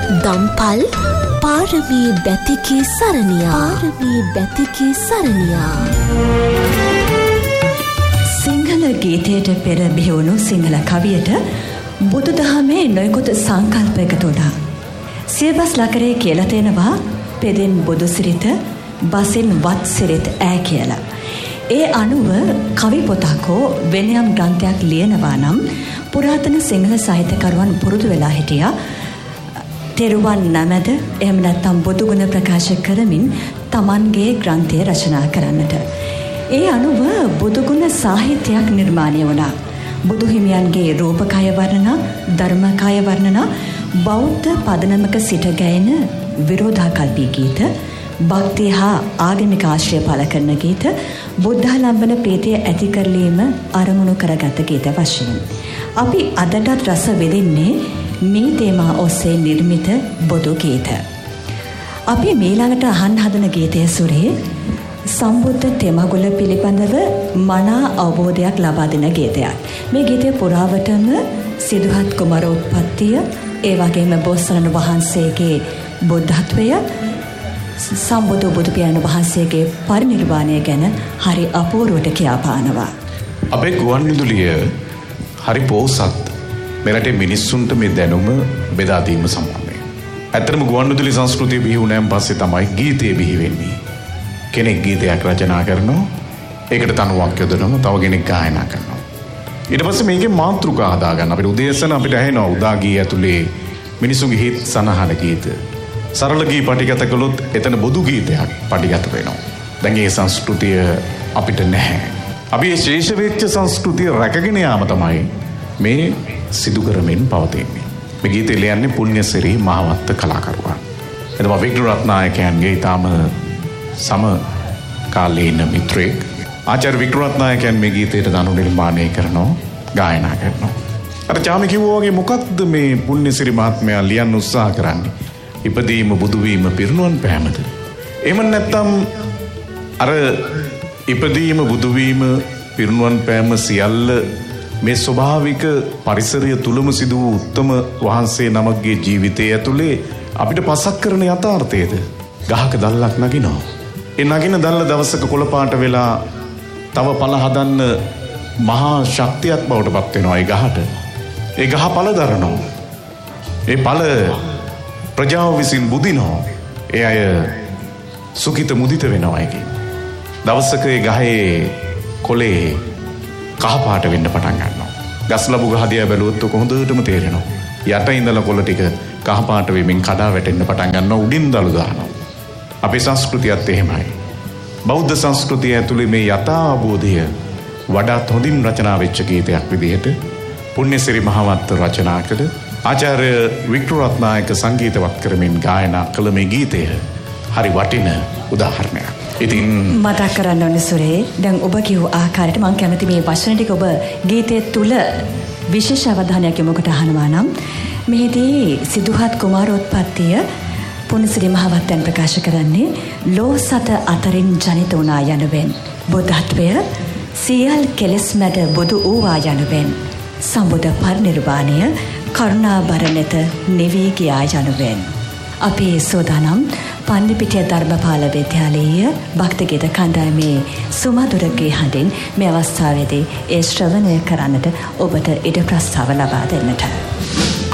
දම්පල් පාරමී බැතිකේ සරණියා සිංහල ගීතයට පෙර බිහිවුණු සිංහල කවියට බුදුදහමේ නොයෙකුත් සංකල්ප එකතු වුණා. සියබස් ලකරේ කියලා තියෙනවා පෙදෙන් බුදු සිරිත බසින් වත් සිරිත ඈ කියලා. ඒ අනුව කවි පොතක් හෝ වෙනයම් ග්‍රන්ථයක් ලියනවා නම් පුරාතන සිංහල සාහිත්‍යකරුවන් පුරුදු වෙලා හිටියා තෙරුවන් නමද එහෙම නැත්නම් බුදු ගුණ ප්‍රකාශ කරමින් Tamanගේ ග්‍රන්ථය රචනා කරන්නට. ඒ අනුව බුදු ගුණ සාහිත්‍යයක් නිර්මාණය වුණා. බුදු හිමියන්ගේ රූපකය වර්ණනා, ධර්මකය වර්ණනා, බෞද්ධ පදනමක සිට ගැයෙන විරෝධාකල්පී ගීත, භක්තිය හා ආගමික ආශ්‍රය පළ කරන ගීත, බුද්ධාලම්බන ප්‍රීතිය ඇති කරලීම අරමුණු කරගත් ගීත වශයෙන්. අපි අදටත් රස විඳින්නේ මේ තේමා ඔස්සේ නිර්මිත බොදු ගීත. අපි මීළඟට අහන්න හදන ගීතය සුරේ සම්බුද්ධ තෙමගුල පිළිබඳව මනා අවබෝධයක් ලබා දෙන ගීතයක්. මේ ගීතය පුරාවටම සිදුහත් කුමාරෝත්පත්තිය, ඒ වගේම බෝසතාණන් වහන්සේගේ බුද්ධත්වය, සම්බුදු බුදු පියාණන් වහන්සේගේ පරිනිර්වාණය ගැන හරි අපූර්වට කියාපානවා. අපේ ගුවන් විදුලිය හරි පෝසත් මෙරටේ මිනිස්සුන්ට මේ දැනුම බෙදා දීම සම්බන්ධයෙන්. ඇත්තටම ගුවන් විදුලි සංස්කෘතිය බිහි වුණාන් පස්සේ තමයි ගීතය බිහි වෙන්නේ. කෙනෙක් ගීතයක් රචනා කරනවා, ඒකට තනුවක් යොදනවා, තව කෙනෙක් ගායනා කරනවා. ඊට පස්සේ මේකේ මාතෘකා හදා ගන්න. අපිට උදේසන අපිට ඇහෙනවා උදා ගී ඇතුලේ මිනිසුන්ගේ හිත් සනහන ගීත. සරල ගී පටිගත කළොත් එතන බොදු ගීතයක් පටිගත වෙනවා. දැන් මේ සංස්කෘතිය අපිට නැහැ. අපි මේ ශේෂ වෙච්ච සංස්කෘතිය රැකගෙන යාම තමයි මේ සිදු කරමින් පවතින්නේ. මේ ගීතය ලියන්නේ පුණ්‍යසිරි මහවත්ත කලාකරුවා. එතකොට වික්ටර් රත්නායකයන්ගේ ඊටාම සම කාලීන මිත්‍රෙක් ආචාර්ය වික්ටර් රත්නායකයන් මේ ගීතයට දනු නිර්මාණය කරනවා, ගායනා කරනවා. අර චාමි කිව්වා වගේ මොකක්ද මේ පුණ්‍යසිරි මහත්මයා ලියන්න උත්සාහ කරන්නේ? ඉපදීම බුදු වීම පිරිනුවන් පෑමද? එහෙම නැත්නම් අර ඉපදීම බුදු වීම පිරිනුවන් පෑම සියල්ල මේ ස්වභාවික පරිසරය තුලම සිදු වූ උත්තම වහන්සේ නමක්ගේ ජීවිතය ඇතුලේ අපිට පසක් කරන යථාර්ථයේද? ගහක දැල්ලක් නගිනවා. ඒ නගින දැල්ල දවසක කොළපාට වෙලා තව පළ හදන්න මහා ශක්තියක් බවට පත් වෙනවා ඒ ගහට. ඒ ගහ පළ දරනවා. ඒ පළ ප්‍රජාව විසින් බුදිනවා. ඒ අය සුඛිත මුදිත වෙනවා ඒකෙන්. දවසක ඒ ගහේ කොළේ කහපාට වෙන්න පටන් ගන්නවා. ගස් ලැබු ගහ දිහා බැලුවොත් ඔක හොඳටම තේරෙනවා. යට ඉඳලා කොළ ටික කහපාට වෙමින් කඩා වැටෙන්න පටන් ගන්නවා, උඩින් දළු දානවා. අපේ සංස්කෘතියත් එහෙමයි. බෞද්ධ සංස්කෘතිය ඇතුලේ මේ යථා අවබෝධය වඩාත් හොඳින් රචනා වෙච්ච ගීතයක් විදිහට පුණ්‍යසිරි මහවත්ත රචනා කළ ආචාර්ය වික්ටර් රත්නායක සංගීතවත් කරමින් ගායනා කළ මේ ගීතය හරි වටින උදාහරණයක්. ඉතින් මතක් කරන්න ඕනේ සුරේ, දැන් ඔබ කියව ආකාරයට මම කැමති මේ වචන ටික ඔබ ගීතයේ තුල විශේෂ අවධානයක් යොමුකට අහනවා නම් මෙහිදී සිදුහත් කුමාරෝත්පත්තිය පුණ්‍යසිරි මහවත්තයන් ප්‍රකාශ කරන්නේ ලෝ සත අතරින් ජනිත වුණා යනුවෙන්, බුද්ධත්වය සියල් කෙලෙස් මැද බුදු වූවා යනුවෙන්, සම්බුද්ධ පරිනිර්වාණය කරුණාබරණෙත නිවී ගියා යනුවෙන්. අපේ සෝදානම් පන්නිපිටිය ධර්මපාල විද්‍යාලීය භක්තිගීත කණ්ඩායමේ සුමధుරගේ හඬින් මේ අවස්ථාවේදී ඒ ශ්‍රවණය කරන්නට ඔබට ඉඩ ප්‍රස්තාව ලබා දෙන්නට.